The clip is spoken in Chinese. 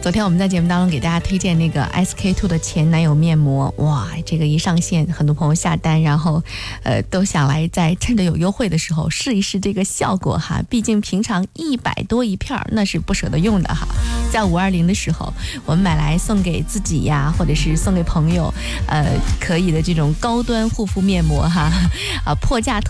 昨天我们在节目当中给大家推荐那个 SK-II 的前男友面膜，哇，这个一上线，很多朋友下单，然后都想来在趁着有优惠的时候试一试这个效果哈。毕竟平常100多一片那是不舍得用的哈。在520的时候，我们买来送给自己呀，或者是送给朋友，可以的这种高端护肤面膜哈，破价